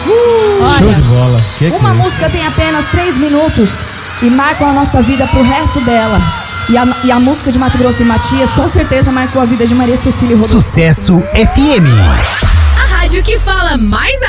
Show de bola. Uma música tem apenas 3 minutos e marcam a nossa vida pro resto dela. E a música de Mato Grosso e Matias com certeza marcou a vida de Maria Cecília e Rodolfo. Sucesso FM. A rádio que fala mais